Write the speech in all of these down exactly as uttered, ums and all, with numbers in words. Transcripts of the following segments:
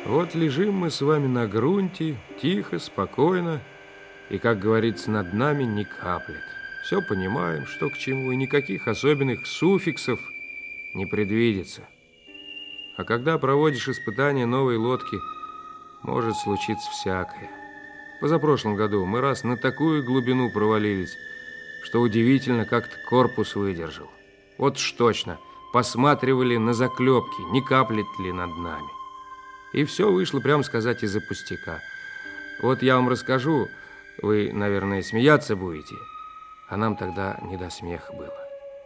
Вот лежим мы с вами на грунте, тихо, спокойно, и, как говорится, над нами не каплет. Все понимаем, что к чему, и никаких особенных суффиксов не предвидится. А когда проводишь испытания новой лодки, может случиться всякое. Позапрошлом году мы раз на такую глубину провалились, что удивительно, как-то корпус выдержал. Вот уж точно, посматривали на заклепки, не каплет ли над нами. И все вышло, прямо сказать, из-за пустяка. Вот я вам расскажу, вы, наверное, смеяться будете, а нам тогда не до смеха было.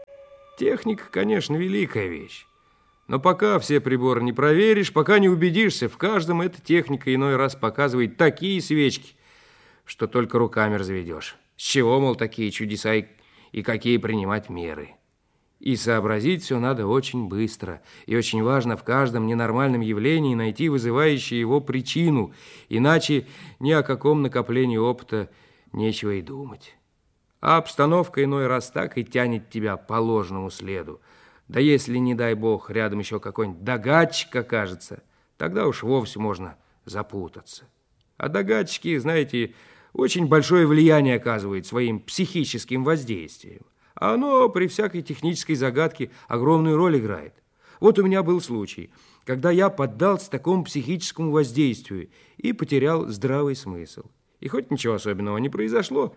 Техника, конечно, великая вещь, но пока все приборы не проверишь, пока не убедишься, в каждом эта техника иной раз показывает такие свечки, что только руками разведешь. С чего, мол, такие чудеса и, и какие принимать меры? И сообразить все надо очень быстро. И очень важно в каждом ненормальном явлении найти вызывающую его причину, иначе ни о каком накоплении опыта нечего и думать. А обстановка иной раз так и тянет тебя по ложному следу. Да если, не дай бог, рядом еще какой-нибудь догадчик окажется, тогда уж вовсе можно запутаться. А догадчики, знаете, очень большое влияние оказывают своим психическим воздействием. А оно при всякой технической загадке огромную роль играет. Вот у меня был случай, когда я поддался такому психическому воздействию и потерял здравый смысл. И хоть ничего особенного не произошло,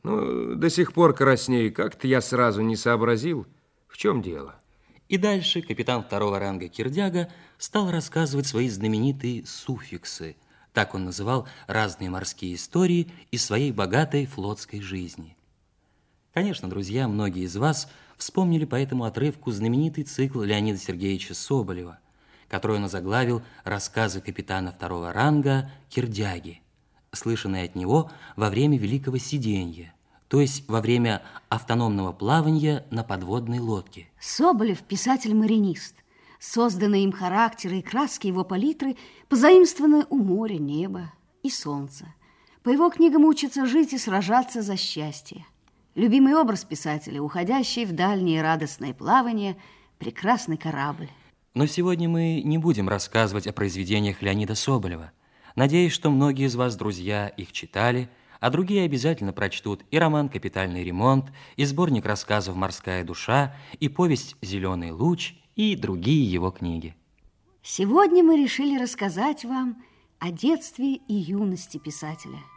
но до сих пор краснею, как-то я сразу не сообразил, в чем дело. И дальше капитан второго ранга Кирдяга стал рассказывать свои знаменитые суффиксы. Так он называл разные морские истории из своей богатой флотской жизни. Конечно, друзья, многие из вас вспомнили по этому отрывку знаменитый цикл Леонида Сергеевича Соболева, который он озаглавил «Рассказы капитана второго ранга Кирдяги», слышанные от него во время Великого Сиденья, то есть во время автономного плавания на подводной лодке. Соболев – писатель-маринист. Созданные им характеры и краски его палитры позаимствованы у моря, неба и солнца. По его книгам учатся жить и сражаться за счастье. Любимый образ писателя, уходящий в дальние радостные плавания, прекрасный корабль. Но сегодня мы не будем рассказывать о произведениях Леонида Соболева. Надеюсь, что многие из вас, друзья, их читали, а другие обязательно прочтут и роман «Капитальный ремонт», и сборник рассказов «Морская душа», и повесть «Зеленый луч», и другие его книги. Сегодня мы решили рассказать вам о детстве и юности писателя.